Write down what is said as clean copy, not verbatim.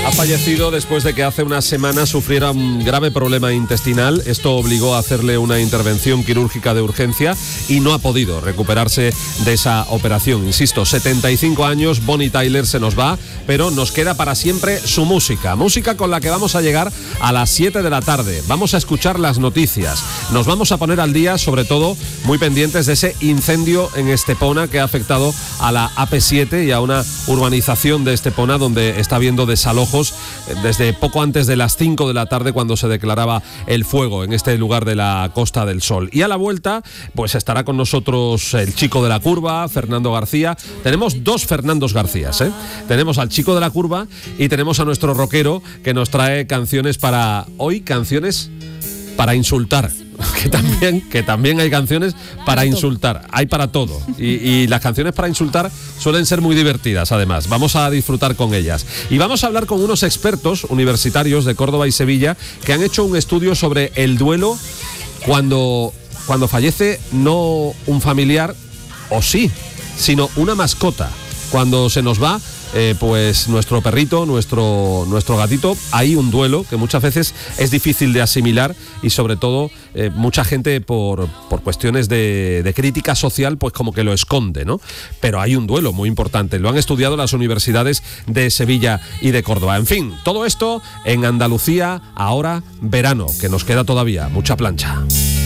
Ha fallecido después de que hace unas semanas sufriera un grave problema intestinal. Esto obligó a hacerle una intervención quirúrgica de urgencia y no ha podido recuperarse de esa operación. Insisto, 75 años, Bonnie Tyler se nos va, pero nos queda para siempre su música. Música con la que vamos a llegar a las 7 de la tarde. Vamos a escuchar las noticias. Nos vamos a poner al día, sobre todo, muy pendientes de ese incendio en Estepona que ha afectado a la AP7 y a una urbanización de Estepona donde está habiendo desalojos desde poco antes de las 5 de la tarde, cuando se declaraba el fuego en este lugar de la Costa del Sol. Y a la vuelta, pues estará con nosotros el chico de la curva, Fernando García. Tenemos dos Fernandos Garcías, ¿eh? Tenemos al chico de la curva y tenemos a nuestro rockero que nos trae canciones para hoy, canciones para insultar. Que también hay canciones para insultar, hay para todo y las canciones para insultar suelen ser muy divertidas. Además, vamos a disfrutar con ellas y vamos a hablar con unos expertos universitarios de Córdoba y Sevilla que han hecho un estudio sobre el duelo cuando fallece no un familiar o sí, sino una mascota. Cuando se nos va pues nuestro perrito, nuestro gatito, hay un duelo que muchas veces es difícil de asimilar y sobre todo mucha gente por cuestiones de crítica social pues como que lo esconde, ¿no? Pero hay un duelo muy importante, lo han estudiado las universidades de Sevilla y de Córdoba. En fin, todo esto en Andalucía, ahora verano, que nos queda todavía mucha plancha.